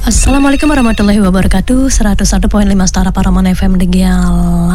Assalamualaikum warahmatullahi wabarakatuh. 101.5 Stara Paramon FM Degial.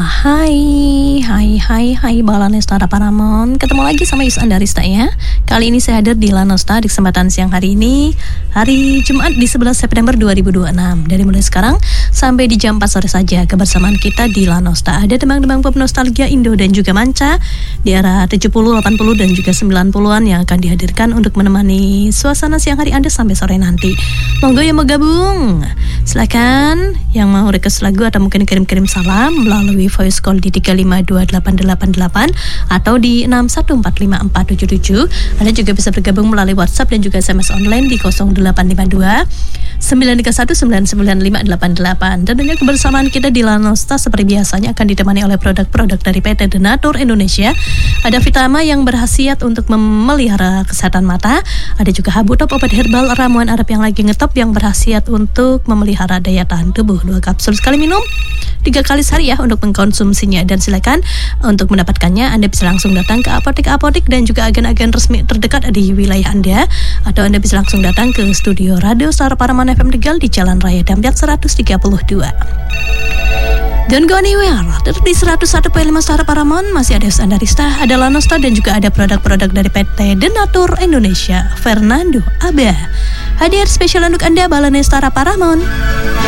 Hai Balane Stara Paramon. Ketemu lagi sama Yus Andarista ya. Kali ini saya hadir di Lanosta di kesempatan siang hari ini, hari Jumat di 11 September 2026. Dari mulai sekarang sampai di jam 4 sore saja kebersamaan kita di Lanosta. Ada demang-demang pop nostalgia Indo dan juga manca di era 70, 80 dan juga 90-an yang akan dihadirkan untuk menemani suasana siang hari Anda sampai sore nanti. Monggo yang mau gabung, silakan yang mau request lagu atau mungkin kirim-kirim salam melalui voice call di 3528888 atau di 6145477. Anda juga bisa bergabung melalui WhatsApp dan juga SMS online di 0852 931 99588. Tentunya kebersamaan kita di Lanosta seperti biasanya akan ditemani oleh produk-produk dari PT Denatur Indonesia. Ada Vitama yang berkhasiat untuk memelihara kesehatan mata. Ada juga Habutop obat herbal ramuan Arab yang lagi ngetop yang berkhasiat untuk memelihara daya tahan tubuh. 2 kapsul sekali minum, 3 kali sehari ya untuk mengkonsumsinya. Dan silakan untuk mendapatkannya Anda bisa langsung datang ke apotek-apotek dan juga agen-agen resmi terdekat di wilayah Anda, atau Anda bisa langsung datang ke studio Radio Stara Paramon FM Tegal di Jalan Raya Dampyat 132. Don't go anywhere. Tetap di 101.5 Stara Paramon masih ada Andarista, ada Lanosta dan juga ada produk-produk dari PT Denatur Indonesia. Fernando Abah hadir spesial untuk Anda Balane Stara Paramon.